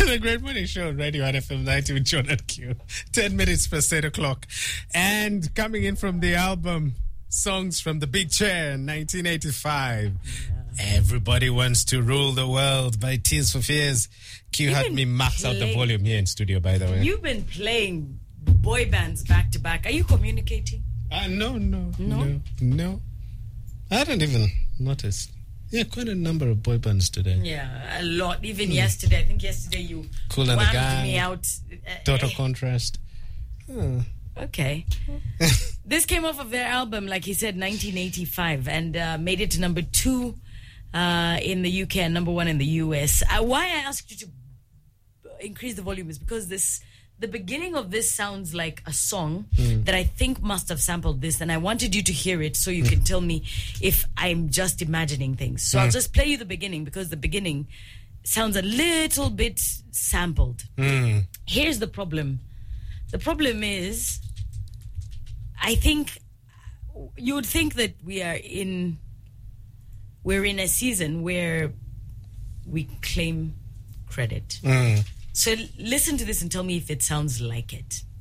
The Great Morning Show on Radio 1 FM 90 with John and Q. 10 minutes past 8 o'clock. And coming in from the album Songs from the Big Chair, 1985. Yeah. Everybody Wants to Rule the World by Tears for Fears. Q had me max out the volume here in studio, by the way. You've been playing boy bands back to back. Are you communicating? No. I hadn't even noticed. Yeah, quite a number of boy bands today. Yeah, a lot. Even yesterday. I think yesterday you Cool and the Gang, me out. Total Contrast. Okay. This came off of their album, like he said, 1985, and made it to number 2 in the UK and number 1 in the US. Why I asked you to increase the volume is because the beginning of this sounds like a song that I think must have sampled this, and I wanted you to hear it so you can tell me if I'm just imagining things. So I'll just play you the beginning, because the beginning sounds a little bit sampled. Here's the problem. The problem is, I think you would think that we're in a season where we claim credit. So listen to this and tell me if it sounds like it.